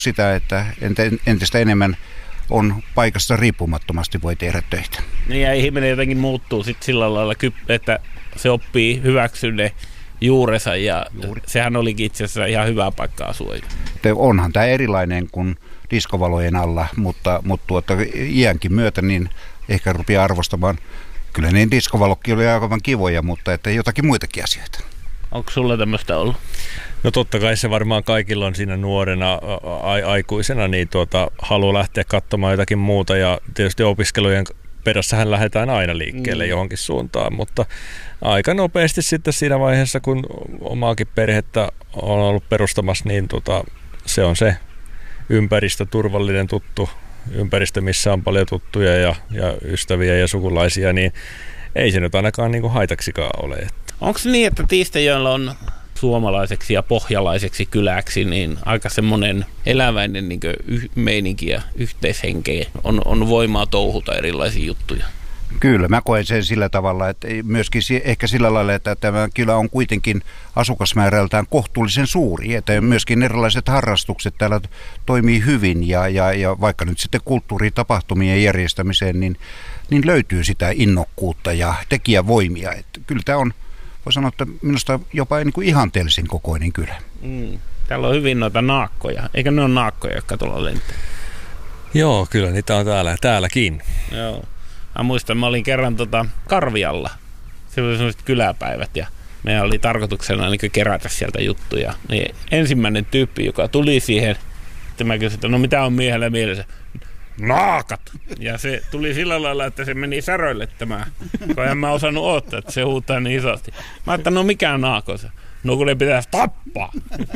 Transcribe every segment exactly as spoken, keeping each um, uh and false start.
sitä, että entistä enemmän on paikasta riippumattomasti voi tehdä töitä. Niin ja ihminen jotenkin muuttuu sit sillä lailla, että se oppii hyväksyä ne juurensa ja Juuri. Sehän olikin itse asiassa ihan hyvä paikka asua. Onhan tämä erilainen kuin diskovalojen alla, mutta, mutta tuota, iänkin myötä niin ehkä rupeaa arvostamaan. Kyllä ne diskovalokki oli aivan kivoja, mutta että jotakin muitakin asioita. Onko sulla tämmöistä ollut? No totta kai se varmaan kaikilla on siinä nuorena, a- aikuisena, niin tuota, haluaa lähteä katsomaan jotakin muuta ja tietysti opiskelujen perässähän lähdetään aina liikkeelle mm. johonkin suuntaan, mutta aika nopeasti sitten siinä vaiheessa, kun omaakin perhettä on ollut perustamassa, niin tuota, se on se ympäristö, turvallinen tuttu ympäristö, missä on paljon tuttuja ja, ja ystäviä ja sukulaisia, niin ei se nyt ainakaan niin kuin haitaksikaan ole. Onko niin, että Tiistejoella on suomalaiseksi ja pohjalaiseksi kyläksi niin aika semmoinen eläväinen niin kuin yh- meininki ja yhteishenkeä, on, on voimaa touhuta erilaisia juttuja? Kyllä, mä koen sen sillä tavalla, että myöskin ehkä sillä lailla, että tämä kylä on kuitenkin asukasmäärältään kohtuullisen suuri, että myöskin erilaiset harrastukset täällä toimii hyvin ja, ja, ja vaikka nyt sitten kulttuuritapahtumien järjestämiseen, niin, niin löytyy sitä innokkuutta ja tekijävoimia. Että kyllä tämä on, voi sanoa, että minusta jopa niin kuin ihanteellisen kokoinen kylä. Mm. Täällä on hyvin noita naakkoja, eikä ne ole naakkoja, jotka tuolla lentää? Joo, kyllä niitä on täällä, täälläkin. Joo. Mä muistan, mä olin kerran tota Karvialla. Se oli sellaiset kyläpäivät ja meidän oli tarkoituksena niin kerätä sieltä juttuja. Niin ensimmäinen tyyppi, joka tuli siihen, että mä kysyin, että no mitä on miehellä mielessä? Naakat! Ja se tuli sillä lailla, että se meni säröille tämä, kun en mä osannut odottaa, että se huutaa niin isosti. Mä ajattelin, no mikä on naakonsa? No kun ne pitäisi tappaa.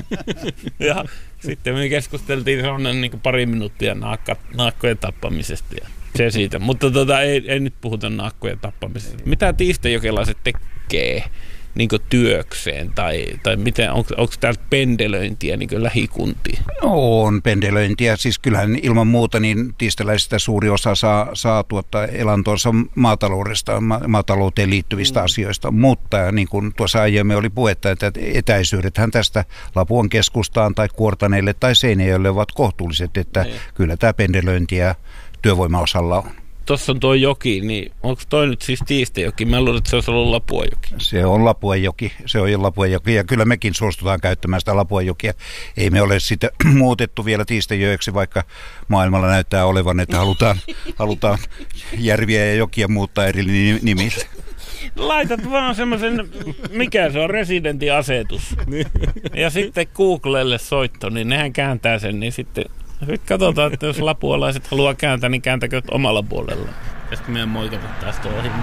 Ja sitten me keskusteltiin sellainen niin pari minuuttia naakka, naakkojen tappamisesta ja se siitä. Mutta tota, ei, ei nyt puhuta naakkojen tappamisesta. Mitä tiistejokelaiset tekee niin työkseen? Tai, tai miten, onko, onko täältä pendelöintiä niin lähikuntiin? No, on pendelöintiä. Siis kyllähän ilman muuta niin tiisteläisistä suuri osa saa, saa tuottaa elantonsa maataloudesta, ma- maatalouteen liittyvistä mm. asioista. Mutta niin kuin tuossa aiemmin oli puhetta, että etäisyydethän tästä Lapuan keskustaan tai Kuortaneille tai Seinäjoelle ovat kohtuulliset, että mm. kyllä tämä pendelöintiä työvoimaosalla on. Tuossa on tuo joki, niin onko toi nyt siis Tiistejoki? Mä luulen, että se olisi ollut Lapuajoki. Se on Lapuajoki, se on jo Lapuajoki ja kyllä mekin suostutaan käyttämään sitä Lapuajokia. Ei me ole sitä muutettu vielä Tiistejoeksi, vaikka maailmalla näyttää olevan, että halutaan, halutaan järviä ja jokia muuttaa eri nimille. Laitat vaan semmoisen, mikä se on, residentin asetus. Ja sitten Googlelle soitto, niin nehän kääntää sen, niin sitten... Sitten katsotaan, että jos lapualaiset haluaa kääntää, niin kääntäkö omalla puolella. Ja sitten meidän moikata taas tuo ohi.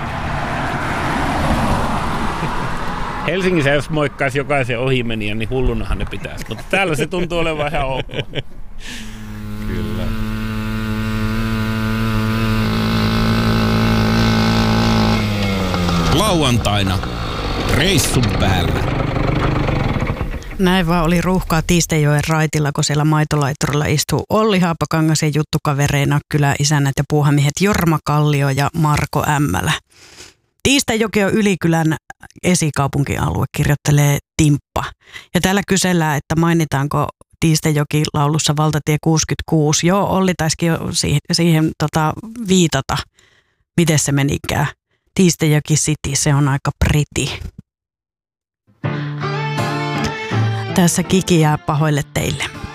Helsingissä jos moikkaisi jokaisen ohimenijän, niin hullunahan ne pitäisi. Mutta täällä se tuntuu olevan ihan ok. Kyllä. Lauantaina reissun päällä. Näin vaan oli ruuhkaa Tiistejoen raitilla, kun siellä maitolaiturilla istuu Olli Haapakangas ja juttukavereina kyläisännät ja puuhamiehet Jorma Kallio ja Marko Ämmälä. Tiistejoki on Ylikylän esikaupunkialue, kirjoittelee Timppa. Ja täällä kysellään, että mainitaanko Tiistejoki laulussa Valtatie kuusikymmentäkuusi. Joo, Olli taisikin jo siihen, siihen tota, viitata, miten se menikään. Tiistejoki City, se on aika pretty. Tässä Kiki jää pahoille teille.